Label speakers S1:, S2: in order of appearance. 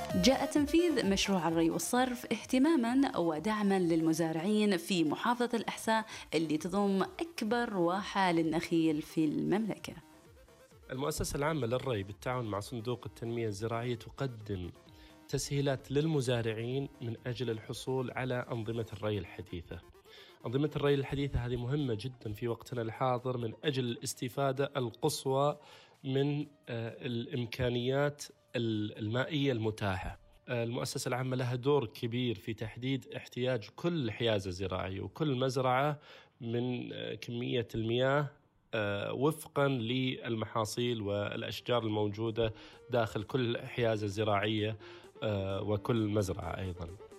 S1: جاء تنفيذ مشروع الري والصرف اهتماماً ودعماً للمزارعين في محافظة الأحساء اللي تضم أكبر واحة للنخيل في المملكة.
S2: المؤسسة العامة للري بالتعاون مع صندوق التنمية الزراعية تقدم تسهيلات للمزارعين من أجل الحصول على أنظمة الري الحديثة. أنظمة الري الحديثة هذه مهمة جدا في وقتنا الحاضر من أجل الاستفادة القصوى من الإمكانيات المائية المتاحة. المؤسسة العامة لها دور كبير في تحديد احتياج كل حيازة زراعية وكل مزرعة من كمية المياه وفقا للمحاصيل والأشجار الموجودة داخل كل حيازة زراعية وكل مزرعة أيضا.